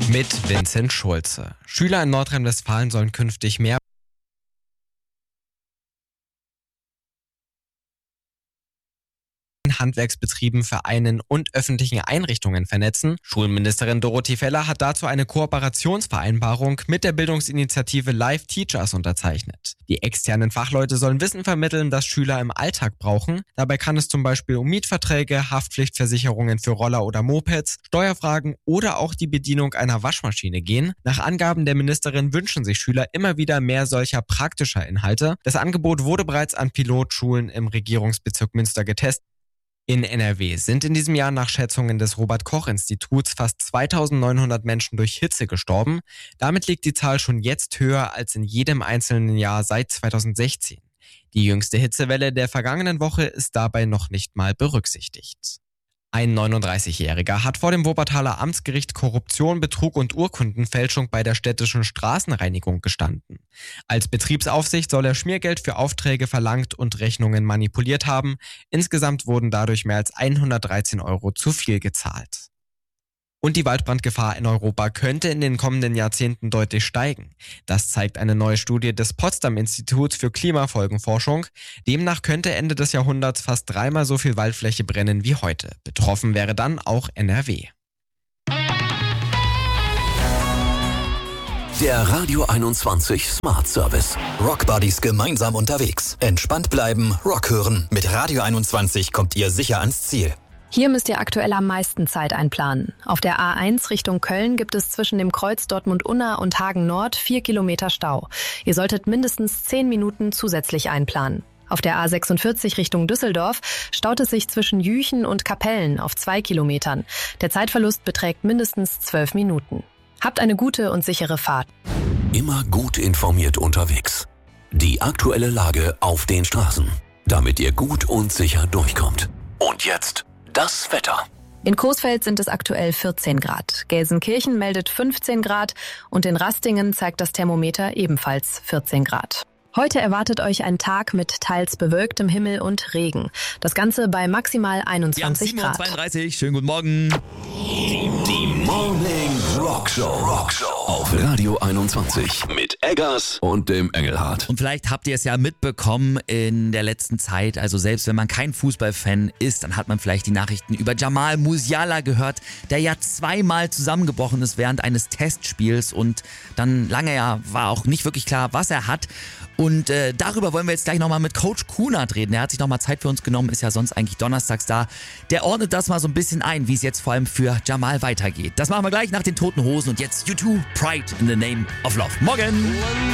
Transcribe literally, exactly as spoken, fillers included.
Mit Vincent Schulze. Schüler in Nordrhein-Westfalen sollen künftig mehr Handwerksbetrieben, Vereinen und öffentlichen Einrichtungen vernetzen. Schulministerin Dorothee Feller hat dazu eine Kooperationsvereinbarung mit der Bildungsinitiative Live Teachers unterzeichnet. Die externen Fachleute sollen Wissen vermitteln, das Schüler im Alltag brauchen. Dabei kann es zum Beispiel um Mietverträge, Haftpflichtversicherungen für Roller oder Mopeds, Steuerfragen oder auch die Bedienung einer Waschmaschine gehen. Nach Angaben der Ministerin wünschen sich Schüler immer wieder mehr solcher praktischer Inhalte. Das Angebot wurde bereits an Pilotschulen im Regierungsbezirk Münster getestet. In N R W sind in diesem Jahr nach Schätzungen des Robert-Koch-Instituts fast zweitausendneunhundert Menschen durch Hitze gestorben. Damit liegt die Zahl schon jetzt höher als in jedem einzelnen Jahr seit zweitausendsechzehn. Die jüngste Hitzewelle der vergangenen Woche ist dabei noch nicht mal berücksichtigt. Ein neununddreißigjähriger hat vor dem Wuppertaler Amtsgericht Korruption, Betrug und Urkundenfälschung bei der städtischen Straßenreinigung gestanden. Als Betriebsaufsicht soll er Schmiergeld für Aufträge verlangt und Rechnungen manipuliert haben. Insgesamt wurden dadurch mehr als hundertdreizehn Euro zu viel gezahlt. Und die Waldbrandgefahr in Europa könnte in den kommenden Jahrzehnten deutlich steigen. Das zeigt eine neue Studie des Potsdam-Instituts für Klimafolgenforschung. Demnach könnte Ende des Jahrhunderts fast dreimal so viel Waldfläche brennen wie heute. Betroffen wäre dann auch N R W. Der Radio einundzwanzig Smart Service. Rock Buddies gemeinsam unterwegs. Entspannt bleiben, Rock hören. Mit Radio einundzwanzig kommt ihr sicher ans Ziel. Hier müsst ihr aktuell am meisten Zeit einplanen. Auf der A eins Richtung Köln gibt es zwischen dem Kreuz Dortmund-Unna und Hagen Nord vier Kilometer Stau. Ihr solltet mindestens zehn Minuten zusätzlich einplanen. Auf der A sechsundvierzig Richtung Düsseldorf staut es sich zwischen Jüchen und Kapellen auf zwei Kilometern. Der Zeitverlust beträgt mindestens zwölf Minuten. Habt eine gute und sichere Fahrt. Immer gut informiert unterwegs. Die aktuelle Lage auf den Straßen, damit ihr gut und sicher durchkommt. Und jetzt das Wetter. In Coesfeld sind es aktuell vierzehn Grad. Gelsenkirchen meldet fünfzehn Grad und in Rastingen zeigt das Thermometer ebenfalls vierzehn Grad. Heute erwartet euch ein Tag mit teils bewölktem Himmel und Regen. Das Ganze bei maximal einundzwanzig Grad. zweiunddreißig, schönen guten Morgen. Die Morning Rock Show. Rock Show auf Radio einundzwanzig mit Eggers und dem Engelhardt. Und vielleicht habt ihr es ja mitbekommen in der letzten Zeit, also selbst wenn man kein Fußballfan ist, dann hat man vielleicht die Nachrichten über Jamal Musiala gehört, der ja zweimal zusammengebrochen ist während eines Testspiels und dann lange ja war auch nicht wirklich klar, was er hat. Und äh, darüber wollen wir jetzt gleich nochmal mit Coach Kunert reden. Er hat sich nochmal Zeit für uns genommen, ist ja sonst eigentlich donnerstags da. Der ordnet das mal so ein bisschen ein, wie es jetzt vor allem für Jamal weitergeht. Das machen wir gleich nach den Toten Hosen und jetzt U zwei, Pride in the Name of Love. Morgen!